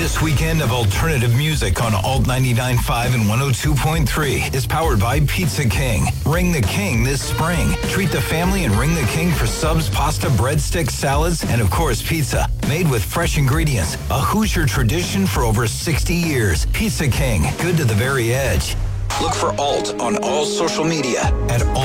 This weekend of alternative music on Alt 99.5 and 102.3 is powered by Pizza King. Ring the King this spring. Treat the family and ring the King for subs, pasta, breadsticks, salads, and of course pizza. Made with fresh ingredients. A Hoosier tradition for over 60 years. Pizza King, good to the very edge. Look for Alt on all social media at